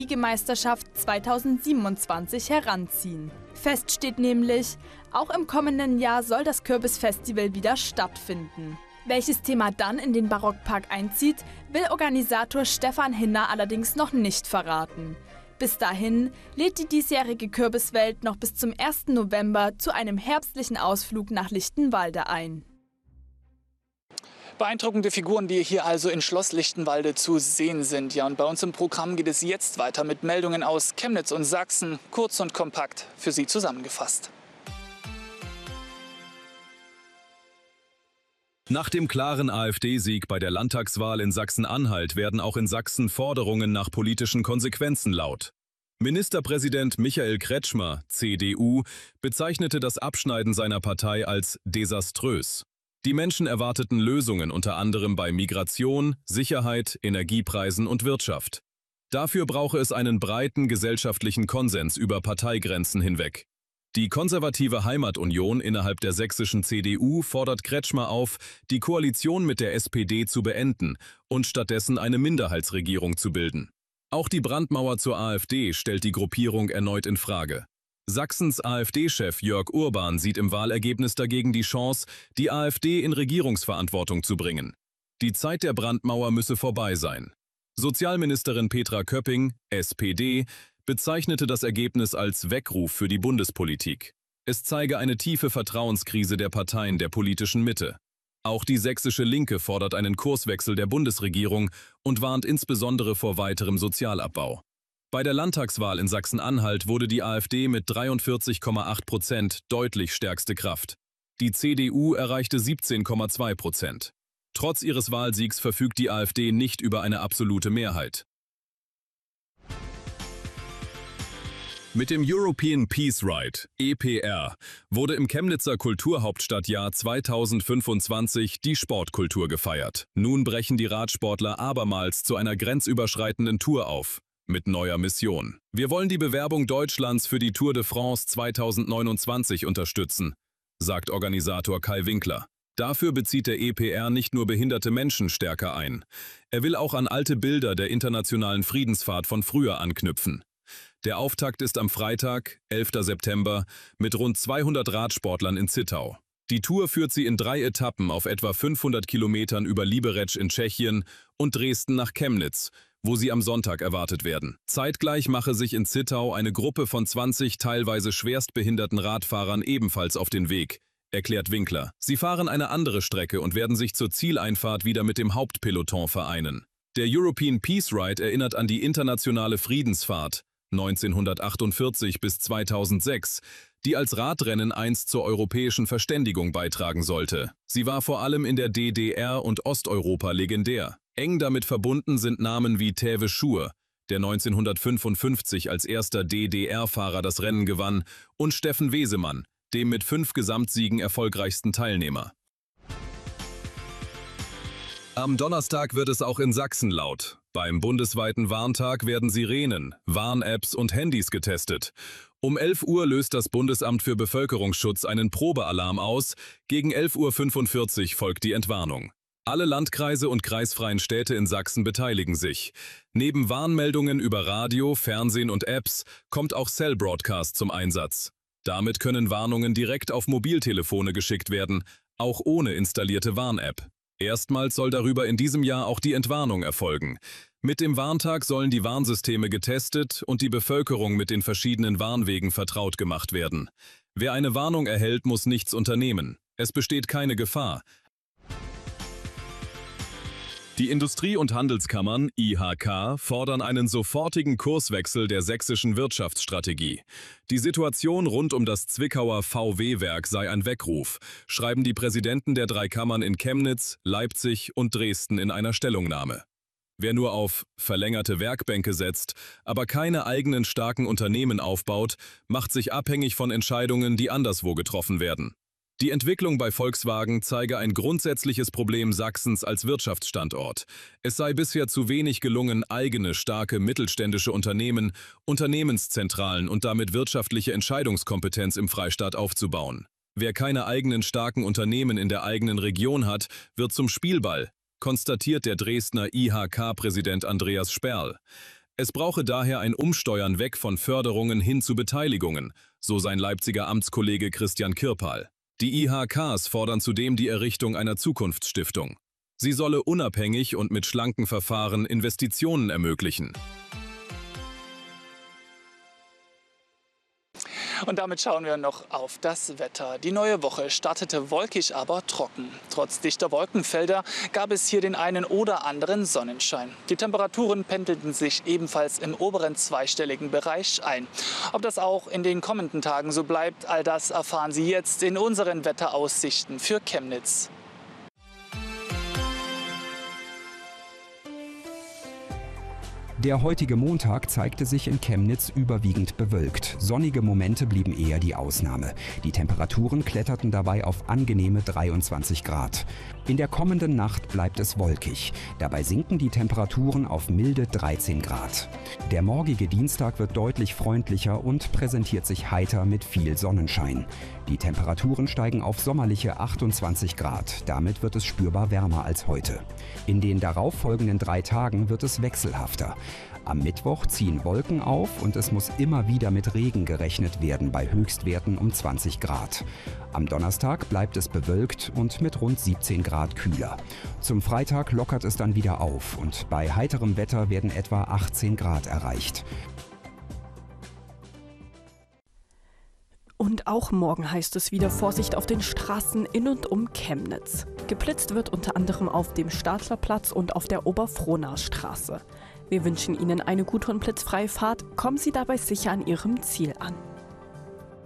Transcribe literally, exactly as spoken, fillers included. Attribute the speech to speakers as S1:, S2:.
S1: Meisterschaft zweitausendsiebenundzwanzig heranziehen. Fest steht nämlich, auch im kommenden Jahr soll das Kürbisfestival wieder stattfinden. Welches Thema dann in den Barockpark einzieht, will Organisator Stefan Hinner allerdings noch nicht verraten. Bis dahin lädt die diesjährige Kürbiswelt noch bis zum ersten November zu einem herbstlichen Ausflug nach Lichtenwalde ein.
S2: Beeindruckende Figuren, die hier also in Schloss Lichtenwalde zu sehen sind. Ja, und bei uns im Programm geht es jetzt weiter mit Meldungen aus Chemnitz und Sachsen, kurz und kompakt für Sie zusammengefasst.
S3: Nach dem klaren AfD-Sieg bei der Landtagswahl in Sachsen-Anhalt werden auch in Sachsen Forderungen nach politischen Konsequenzen laut. Ministerpräsident Michael Kretschmer, C D U, bezeichnete das Abschneiden seiner Partei als desaströs. Die Menschen erwarteten Lösungen unter anderem bei Migration, Sicherheit, Energiepreisen und Wirtschaft. Dafür brauche es einen breiten gesellschaftlichen Konsens über Parteigrenzen hinweg. Die konservative Heimatunion innerhalb der sächsischen C D U fordert Kretschmer auf, die Koalition mit der S P D zu beenden und stattdessen eine Minderheitsregierung zu bilden. Auch die Brandmauer zur AfD stellt die Gruppierung erneut in Frage. Sachsens AfD-Chef Jörg Urban sieht im Wahlergebnis dagegen die Chance, die AfD in Regierungsverantwortung zu bringen. Die Zeit der Brandmauer müsse vorbei sein. Sozialministerin Petra Köpping, S P D, bezeichnete das Ergebnis als Weckruf für die Bundespolitik. Es zeige eine tiefe Vertrauenskrise der Parteien der politischen Mitte. Auch die sächsische Linke fordert einen Kurswechsel der Bundesregierung und warnt insbesondere vor weiterem Sozialabbau. Bei der Landtagswahl in Sachsen-Anhalt wurde die AfD mit dreiundvierzig Komma acht Prozent deutlich stärkste Kraft. Die C D U erreichte siebzehn Komma zwei Prozent. Trotz ihres Wahlsiegs verfügt die AfD nicht über eine absolute Mehrheit. Mit dem European Peace Ride, E P R, wurde im Chemnitzer Kulturhauptstadtjahr zweitausendfünfundzwanzig die Sportkultur gefeiert. Nun brechen die Radsportler abermals zu einer grenzüberschreitenden Tour auf. Mit neuer Mission. Wir wollen die Bewerbung Deutschlands für die Tour de France zweitausendneunundzwanzig unterstützen, sagt Organisator Kai Winkler. Dafür bezieht der E P R nicht nur behinderte Menschen stärker ein. Er will auch an alte Bilder der internationalen Friedensfahrt von früher anknüpfen. Der Auftakt ist am Freitag, elften September, mit rund zweihundert Radsportlern in Zittau. Die Tour führt sie in drei Etappen auf etwa fünfhundert Kilometern über Liberec in Tschechien und Dresden nach Chemnitz, wo sie am Sonntag erwartet werden. Zeitgleich mache sich in Zittau eine Gruppe von zwanzig teilweise schwerstbehinderten Radfahrern ebenfalls auf den Weg, erklärt Winkler. Sie fahren eine andere Strecke und werden sich zur Zieleinfahrt wieder mit dem Hauptpeloton vereinen. Der European Peace Ride erinnert an die internationale Friedensfahrt neunzehnhundertachtundvierzig bis zweitausendsechs, die als Radrennen einst zur europäischen Verständigung beitragen sollte. Sie war vor allem in der D D R und Osteuropa legendär. Eng damit verbunden sind Namen wie Teve Schur, der neunzehnhundertfünfundfünfzig als erster D D R-Fahrer das Rennen gewann, und Steffen Wesemann, dem mit fünf Gesamtsiegen erfolgreichsten Teilnehmer. Am Donnerstag wird es auch in Sachsen laut. Beim bundesweiten Warntag werden Sirenen, Warn-Apps und Handys getestet. Um elf Uhr löst das Bundesamt für Bevölkerungsschutz einen Probealarm aus, gegen elf Uhr fünfundvierzig folgt die Entwarnung. Alle Landkreise und kreisfreien Städte in Sachsen beteiligen sich. Neben Warnmeldungen über Radio, Fernsehen und Apps kommt auch Cell Broadcast zum Einsatz. Damit können Warnungen direkt auf Mobiltelefone geschickt werden, auch ohne installierte Warn-App. Erstmals soll darüber in diesem Jahr auch die Entwarnung erfolgen. Mit dem Warntag sollen die Warnsysteme getestet und die Bevölkerung mit den verschiedenen Warnwegen vertraut gemacht werden. Wer eine Warnung erhält, muss nichts unternehmen. Es besteht keine Gefahr. Die Industrie- und Handelskammern, I H K, fordern einen sofortigen Kurswechsel der sächsischen Wirtschaftsstrategie. Die Situation rund um das Zwickauer V W-Werk sei ein Weckruf, schreiben die Präsidenten der drei Kammern in Chemnitz, Leipzig und Dresden in einer Stellungnahme. Wer nur auf verlängerte Werkbänke setzt, aber keine eigenen starken Unternehmen aufbaut, macht sich abhängig von Entscheidungen, die anderswo getroffen werden. Die Entwicklung bei Volkswagen zeige ein grundsätzliches Problem Sachsens als Wirtschaftsstandort. Es sei bisher zu wenig gelungen, eigene, starke mittelständische Unternehmen, Unternehmenszentralen und damit wirtschaftliche Entscheidungskompetenz im Freistaat aufzubauen. Wer keine eigenen starken Unternehmen in der eigenen Region hat, wird zum Spielball, konstatiert der Dresdner I H K-Präsident Andreas Sperl. Es brauche daher ein Umsteuern weg von Förderungen hin zu Beteiligungen, so sein Leipziger Amtskollege Christian Kirpal. Die I H Ks fordern zudem die Errichtung einer Zukunftsstiftung. Sie solle unabhängig und mit schlanken Verfahren Investitionen ermöglichen.
S2: Und damit schauen wir noch auf das Wetter. Die neue Woche startete wolkig, aber trocken. Trotz dichter Wolkenfelder gab es hier den einen oder anderen Sonnenschein. Die Temperaturen pendelten sich ebenfalls im oberen zweistelligen Bereich ein. Ob das auch in den kommenden Tagen so bleibt, all das erfahren Sie jetzt in unseren Wetteraussichten für Chemnitz.
S4: Der heutige Montag zeigte sich in Chemnitz überwiegend bewölkt. Sonnige Momente blieben eher die Ausnahme. Die Temperaturen kletterten dabei auf angenehme dreiundzwanzig Grad. In der kommenden Nacht bleibt es wolkig. Dabei sinken die Temperaturen auf milde dreizehn Grad. Der morgige Dienstag wird deutlich freundlicher und präsentiert sich heiter mit viel Sonnenschein. Die Temperaturen steigen auf sommerliche achtundzwanzig Grad. Damit wird es spürbar wärmer als heute. In den darauffolgenden drei Tagen wird es wechselhafter. Am Mittwoch ziehen Wolken auf und es muss immer wieder mit Regen gerechnet werden bei Höchstwerten um zwanzig Grad. Am Donnerstag bleibt es bewölkt und mit rund siebzehn Grad kühler. Zum Freitag lockert es dann wieder auf und bei heiterem Wetter werden etwa achtzehn Grad erreicht.
S5: Und auch morgen heißt es wieder Vorsicht auf den Straßen in und um Chemnitz. Geblitzt wird unter anderem auf dem Stadlerplatz und auf der Oberfrohnastraße. Wir wünschen Ihnen eine gute und blitzfreie Fahrt. Kommen Sie dabei sicher an Ihrem Ziel an.